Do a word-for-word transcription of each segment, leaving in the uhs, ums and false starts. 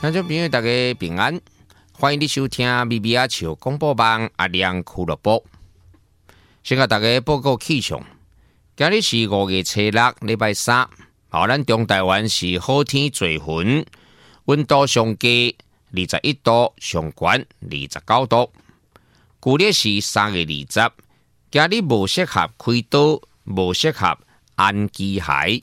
听众朋友，大家平安，欢迎你收听咪咪阿笑广播网阿亮俱乐部。先甲大家报告气象，今日是五月初六，礼拜三。好，咱中台湾是好天多云，温度上低二十一度，上悬二十九度。旧历是三月二十，今日无适合开刀，无适合安机海。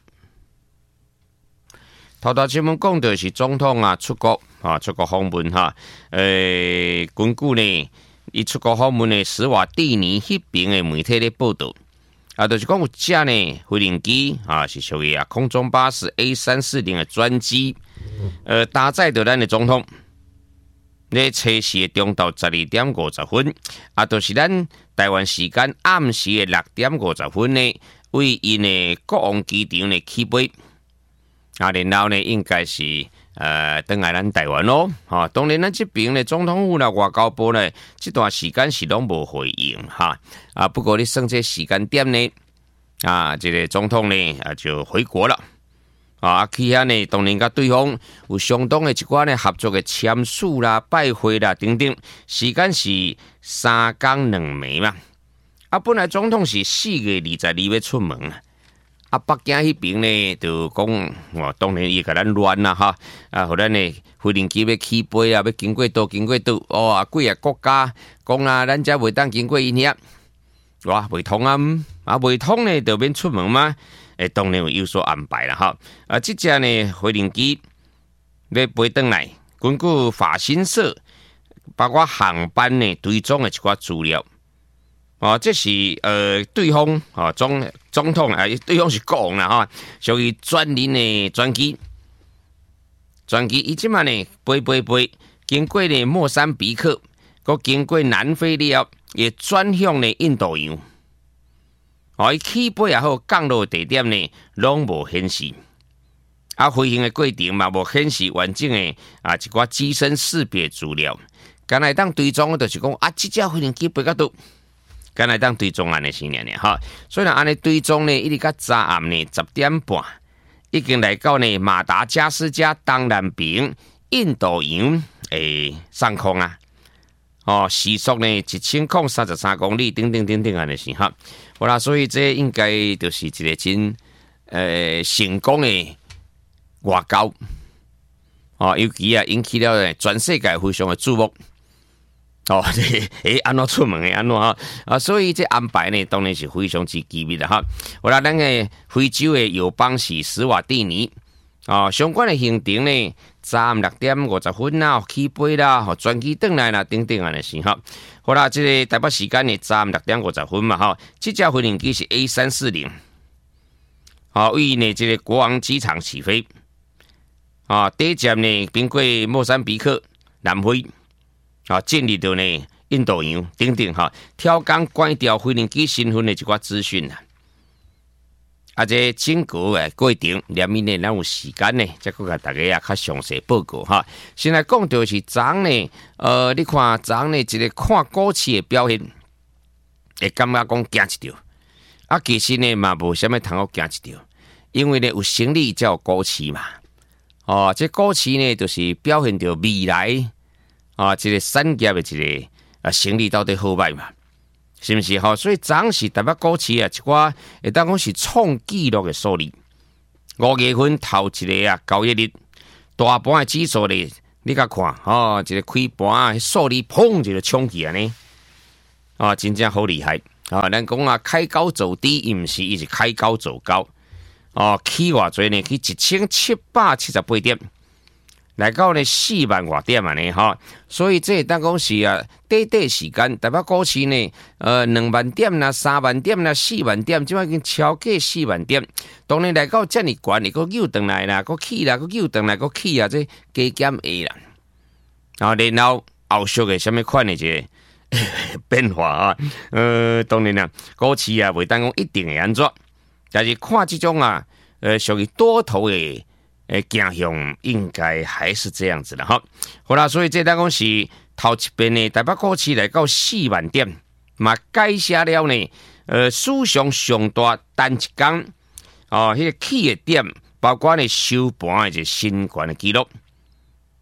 头头新闻讲到是总统啊出国啊出国访问哈，诶、呃，根据呢，伊出国访问的斯瓦蒂尼迄边的媒体咧报道，啊，就是讲有架呢飞行机啊是属于啊空中巴士 A 三四零的专机，呃，搭载着咱的总统。咧测试的中昼十二點五十分，啊，就是咱台灣時間暗時的六點五十分呢，為因的國王機場呢起飛。啊，然後呢，應該是呃，登來咱台灣咯，哈、啊，當然咱這邊呢，總統府啦、外交部呢，這段時間是攏無回應哈，啊，不過你算這時間點呢，啊，這個總統呢啊就回國了，啊，去遐呢，當然甲對方有相當的一寡呢合作的簽署啦、拜會啦等等，時間是三天兩暝嘛，啊，本來總統是四月二十二要出門啊。啊，北京迄邊呢就講，哇，當然伊甲咱亂啦哈，啊，互咱呢飛行機要起飛啊，要經過倒經過倒，哦啊，幾個國家講啊，咱才袂當經過因遐，哇，袂通啊，啊，袂通呢就免出門嘛，誒，當然有所安排啦哈，啊，即隻呢飛行機要飛轉來，根據法新社包括航班呢追蹤的一寡資料。哦，這是呃對方哦總總統啊，對方是國王啦哈，屬於專人的專機，專機伊即馬呢飛飛飛，經過呢莫桑比克，佮經過南非了，也轉向呢印度洋。哦，伊起飛也好，降落地點呢，攏無顯示。啊，飛行的過程嘛，無顯示完整的啊一寡機身識別資料。剛才當追蹤就是講啊，這架飛行機飛到倒。剛才當追蹤安尼是呢呢哈，所以呢安尼追蹤呢，一直到早暗呢十點半，已經來到呢馬達加斯加東南邊印度洋誒上空啊，哦時速呢一千零三十三公里，等等等等安尼是哈，好啦，所以這應該就是一個真誒成功的外交，哦尤其啊引起了全世界非常的注目。哦，這誒安怎出門誒安怎哈啊，所以這安排呢，當然是非常之機密的哈。好啦，咱個非洲的友邦是斯瓦蒂尼啊，相關的行程呢，早暗六點五十分啦，起飛啦，吼專機轉來啦，等等安尼是哈。好啦，這個台北時間呢，早暗六點五十分嘛哈，這架飛行機是 A 三四零，啊，為呢這個國王機場起飛，啊，第一站呢經過莫桑比克、南非。啊，建立到呢印度洋等等哈，挑工關掉飛行機身份的一寡資訊啦。啊，這整個誒過程，裡面呢，咱有時間呢，再擱甲大家啊較詳細報告哈。先來講到是昨呢，呃，你看昨呢一個看股市的表現，會感覺講驚一跳。啊，其實呢嘛無啥物通好驚一跳，因為呢有生理才有股市嘛。哦，這股市呢就是表現到未來。啊，這個產業的一個啊生理到底好歹嘛，是不是哈？所以昨是台北股市啊，一寡會當講是創紀錄的數字。五月份頭一個啊交易日，大盤的指數呢，你甲看，哦，一個開盤啊，數字砰就衝起來呢，啊，真正好厲害啊！咱講啊，開高走低，伊毋是，伊是開高走高，哦，起偌濟呢？去一千七百七十八點。來到呢四萬外點啊呢哈，所以這當講是啊，短短時間，台北股市呢，呃，兩萬點啦、三萬點啦、四萬點，即已經超過四萬點。當然來到這麼高，你個又轉來啦，個起啦，個又轉來個起啊，這加減下啦。啊，然後後續嘅什麼款嘅這變化啊？呃，當然啦，股市啊，袂當講一定會安怎，但是看這種啊，呃，屬於多頭嘅。誒，傾向應該還是這樣子的哈。好啦，所以這當講是頭一遍呢，台北股市來到四萬點，嘛改寫了呢，呃，史上上大單一天哦，迄、那個起嘅點，包括呢收盤嘅一個新高嘅記錄。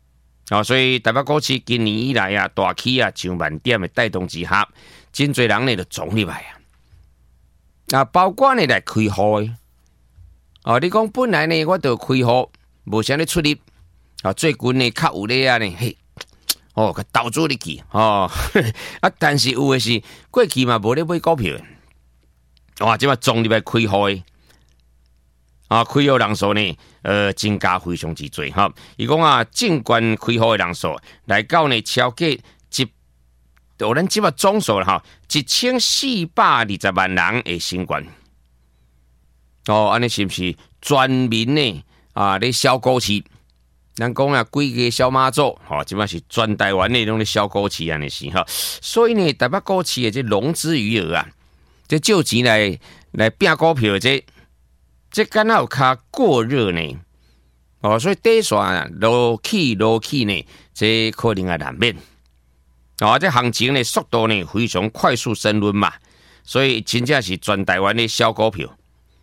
哦，所以台北股市今年以来啊，大起啊，上万点的带动之下，真侪人呢就冲入来啊。啊，包括呢来开户的。哦，你讲本来呢，我就开户，无啥咧出入。啊，最近呢较有咧啊呢，嘿，哦，个投资入去，哦，啊，但是有的是过去嘛无咧买股票的，哇，即嘛撞入来开户的。啊，开户人数呢，呃，增加非常之多哈。伊讲啊，尽管开户的人数来到呢超过一，有咱即嘛总数啦哈，一千四百二十万人的新冠。哦，安尼是不是全民呢？啊，咧小股市，咱讲啊，几个小妈祖，吼，即嘛是全台湾那种咧小股市安尼是哈。所以呢，台北股市的这融资余额啊，这借钱来来拼股票的这。这敢若有较过热呢，哦，所以短线落起落起呢，这可能也难免。哦，这行情呢速度呢非常快速升温嘛，所以真正是全台湾的小股票。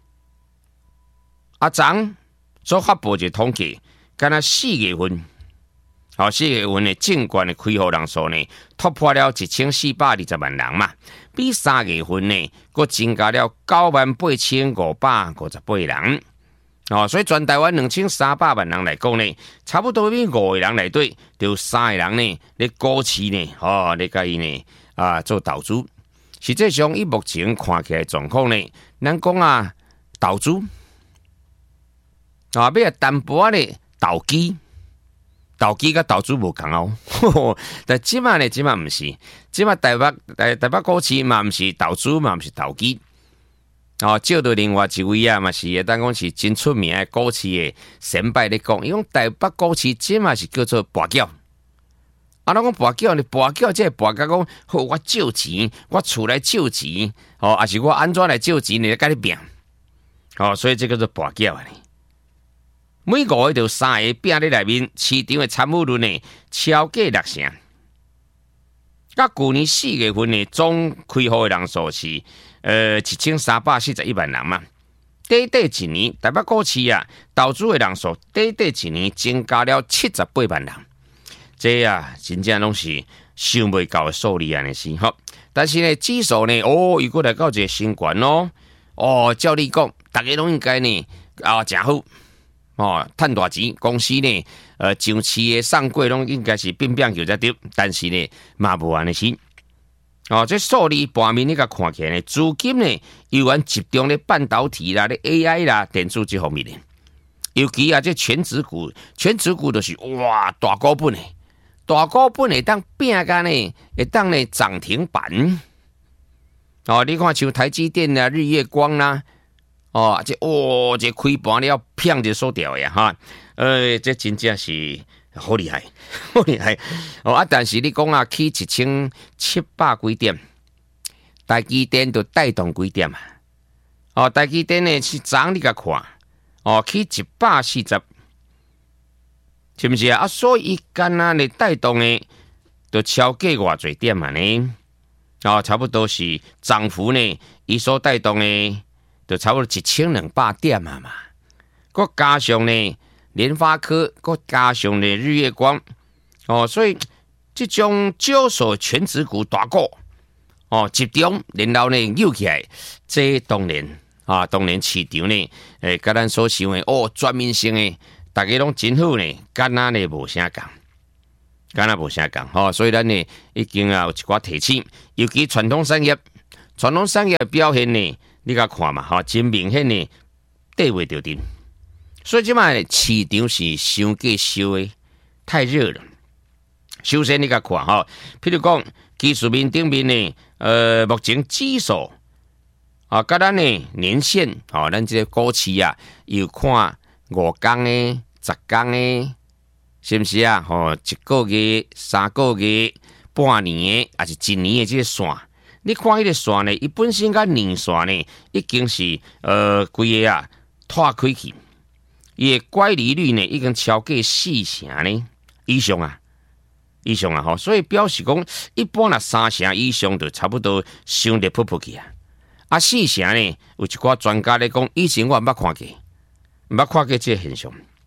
阿昨所发布一个统计，敢若四月份，哦，四月份的证券的开户人数呢突破了一千四百二十万人嘛。比三月份呢，佮增加了九万八千五百五十八人，哦，所以全台湾两千三百万人来讲呢，差不多比五个人来对，就三个人呢，咧股市呢，哦，咧甲伊呢啊做投资。实际上，以目前看起来状况呢，咱讲啊，投资啊，要淡薄咧投机。投机甲投资无同哦，但即马呢，即马毋是，即马台北台台北股市嘛毋是投资嘛毋是投机，哦，照到另外一位啊嘛是，当讲是真出名的股市的先辈咧讲，伊讲台北股市即马是叫做博缴，啊，咱讲博缴呢，博缴即个博缴讲，好，我借钱，我厝来借钱，哦，还是我安怎来借钱呢？甲你拼，哦，所以这叫做博缴啊。每五个就三个拼咧内面，市场的参与率呢超过六成。甲去年四月份的总开户的人数是呃一千三百四十一万人嘛。短短一年，台北股市啊投资的人数短短一年增加了七十八万人，这啊真正拢是想袂到的数字安尼是吼。但是呢，指数呢，哦，又过来到一个新高咯。哦，照你讲，大家拢应该呢啊真好。哦，赚大钱，公司呢，呃，上市的上柜拢应该是变变球才对，但是呢，嘛无安尼是。哦，这数字盘面你甲看起来呢，资金呢，依然集中咧半导体啦、咧 A I 啦、电子这方面呢。尤其啊，这全指股，全指股就是哇大股本诶，大股本会当拼甲呢，会当呢涨停板。哦，你看像台积电啦、日月光啦。哦，这哦，这开盘了，骗就收掉呀哈！呃，这真正是好厉害，好厉害哦！啊，但是你讲啊，起一千七百几点，台积电就带动几点啊？哦，台积电呢是涨你甲看，哦，起一百四十，是不是啊？啊，所以干那呢带动呢，就超过偌侪点嘛呢？哦，差不多是涨幅呢，伊所带动呢。就差不多一千两百点啊嘛，佮加上呢联发科，佮加上呢日月光，哦，所以这种少数全指股大股哦集中，然后呢扭起来，这当然啊，当然市场呢，诶，甲咱所想的哦，全面性的，大家拢真好呢，敢若呢无啥共，敢若无啥共，吼、哦，所以咱呢已经啊有一寡提醒，尤其传统产业，传统产业表现呢。你甲看嘛，哈，真明显的地位着定，所以即卖市场是伤过烧的，太热了。首先你甲看哈，譬如讲技术面顶面呢，呃，目前指数啊，甲咱呢年线，哦，咱这个股市啊，有看五天的、十天的，是不是啊？吼、哦，一个月、三个月、半年的，还是一年的这个线。你看迄个线呢，伊本身甲年线呢，已经是呃规个啊拓开去，伊的乖离率呢已经超过四成呢以上啊，以上啊吼，所以表示讲一般啊三成以上就差不多伤得噗噗去啊，啊四成呢有一寡专家咧讲，以前我毋捌看过，毋捌看过这个现象，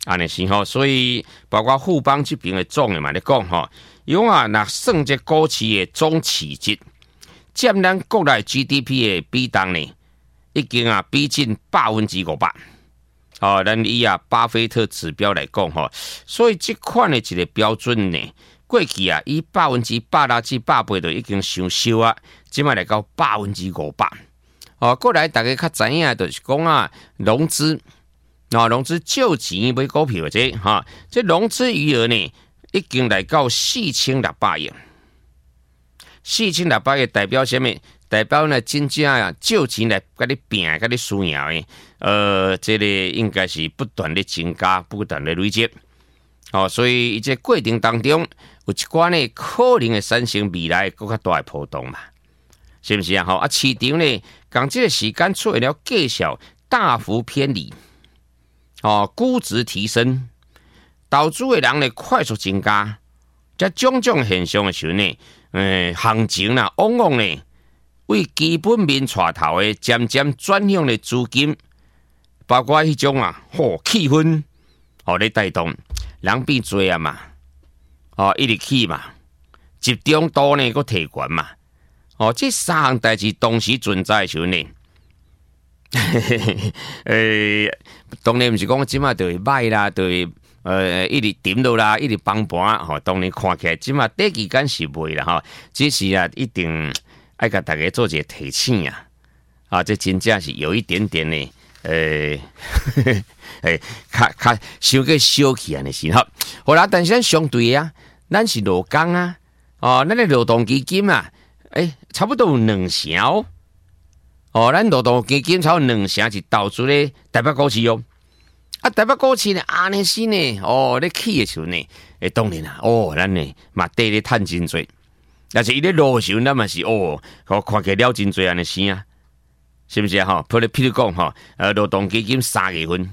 安尼是吼，所以包括富邦这边的总的嘛咧讲吼，伊讲啊，若算这股市的总市值，占咱国内 G D P 的比重呢，已经啊逼近百分之五百。哦，咱以啊巴菲特指标来讲吼，所以这款的一个标准呢，过去啊以百分之百啦至百八就已经上修啊，即卖来到百分之五百。哦，过来大家较知影就是讲啊，融资。啊，融资救钱买股票这哈，这融资余额呢，已经来到四千六百亿。四千六百亿代表什么？代表呢，真正啊，救钱来甲你拼，甲你需要的，呃，这个应该是不断的增加，不断的累积。哦，所以这过程当中，有一寡呢可能会产生未来更加大的波动嘛，是不是啊？吼啊，市场呢，讲这个时间出现了绩效大幅偏离。哦，估值提升，投资的人呢快速增加，这种种现象的时候呢，诶、呃，行情啦，往往呢为基本面带头的，渐渐转向的资金，包括迄种啊，吼气氛，哦咧带动人变多啊嘛，哦一直起嘛，集中度呢个提悬嘛，哦，这三项代志同时存在的时候呢。诶、欸，当然毋是讲即马就会歹啦，就会呃一直点落啦，一直崩盘吼。当然看起来即马短期间是袂啦吼，只是啊一定爱甲大家做一个提醒啊，啊，这真正是有一点点呢，诶、欸，诶，较较小个小气安尼是吼。好啦，但是咱相对啊，咱是劳工啊，哦，咱的劳动基金啊，诶、欸，差不多有两成哦。哦，咱劳动基金超两成是投资咧台北股市哦，啊，台北股市呢，安尼是呢，哦，咧起的时候呢，诶，当然啦，哦，咱呢嘛缀咧趁真多，但是伊咧落时候，咱嘛是哦，哦，看起了真多安尼是啊，是不是啊？吼，譬如譬如讲吼，呃，劳动基金三月份，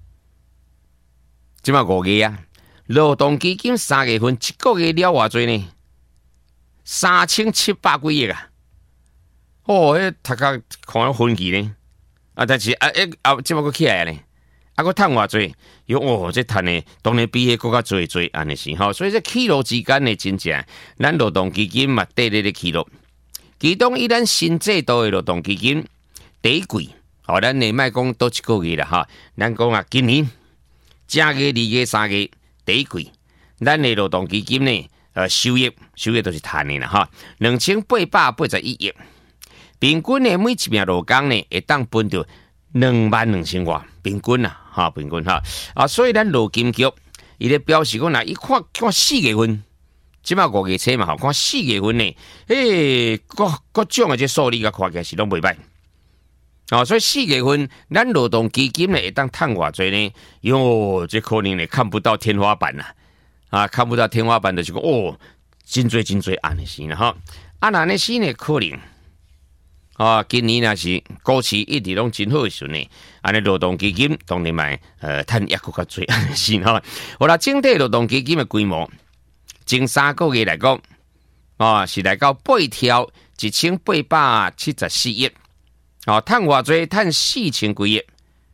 即嘛五月啊，劳动基金三月份一个月了偌济呢？三千七百几亿啊！哦，迄读甲看了分歧呢，啊，但是啊，诶啊，即马佫起来呢，啊，佫趁偌济，哟哦，这趁呢，当然比迄佫较济济安尼是吼，所以这起落之间呢，真正咱劳动基金嘛，缀咧咧起落。其中以咱新制度的劳动基金第一季，哦，咱呢莫讲多一个月啦哈，咱讲啊，今年正月、二月、三月第一季，咱的劳动基金呢，呃，收益收益都是赚的啦哈，两千八百八十一亿。平均呢，每一名劳工呢，会当分到两万两千外，平均啦，哈，平均哈啊，所以咱劳金局伊咧表示讲啦，伊看看四月份，即马五月初嘛，吼，看四月份呢，诶，各各种的这数字，甲看起来是拢袂歹。哦，所以四月份咱劳动基金呢，会当趁偌济呢？哟，这可能呢看不到天花板啦，啊，看不到天花板就是讲哦，真多真多安尼是啦，哈，啊，那呢是呢可能。啊，今年若是股市一直拢真好的时候呢，安尼劳动基金当然嘛，呃，趁也更较多是吼。好啦，整体劳动基金的规模，前三个月来讲，啊，是来到八条一千八百七十四亿，哦，趁偌济？趁四千几亿，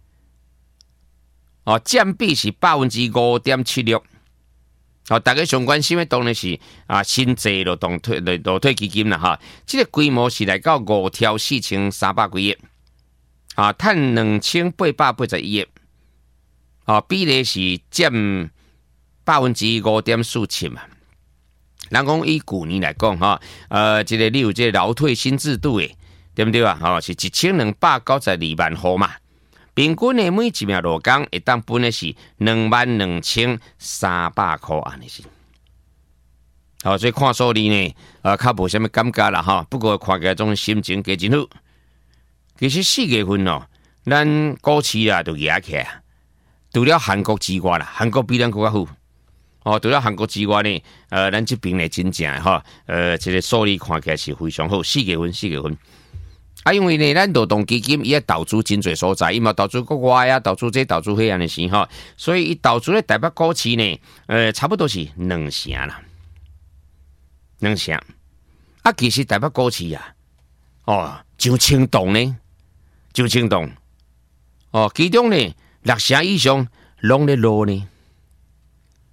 哦，占比是百分之五点七六。好，大家上关心的当然是啊，新制劳动退劳退基金啦哈，这个规模是来到五条四千三百几亿，啊，趁两千八百八十一亿，啊，比例是占百分之五点四七嘛。咱讲以去年来讲哈，呃，这个你有这个劳退新制度诶，对不对啊？哦，是一千两百九十二万户嘛。平均的每一名劳工会当分的是两万两千三百块安尼是，好，所以看数字呢，呃，较无什么感觉啦哈。不过看起来种心情加真好。其实四月份哦，咱股市啊就压起来，除了韩国之外啦，韩国比咱更加好。哦，除了韩国之外呢，呃，咱这边呢真正哈，呃，这个数字看起来是非常好。四月份，四月份。啊，因为呢，咱劳动基金伊也投资真侪所在，伊嘛投资国外啊，投资这投资迄样的事哈，所以伊投资咧台北股市呢，呃，差不多是两成啦，两成。啊，其实台北股市啊，哦，上千栋呢，上千栋，哦，其中呢六成以上拢咧落呢，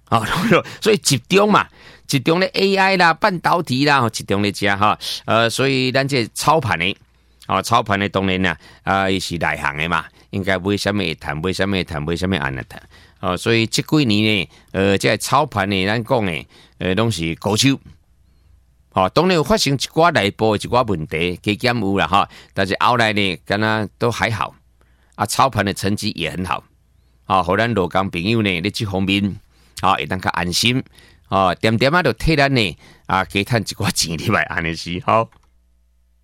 啊，所以集中嘛，集中的 A I 啦、半导体啦，集中的加哈，呃，所以咱这操盘的，啊，操盘的当然啦，啊，也是内行的嘛，应该买什么会谈，买什么会谈，买什么按来谈，啊，所以这几年呢，呃，这操盘的咱讲的，呃，拢是高手，好，当然有发生一寡内部的一寡问题，加减有啦哈，但是后来呢，敢若都还好，啊，操盘的成绩也很好，啊，互咱罗工朋友呢，在这方面。啊，会当较安心，啊，点点啊，就替咱呢啊，加趁一寡钱入来，安尼是好。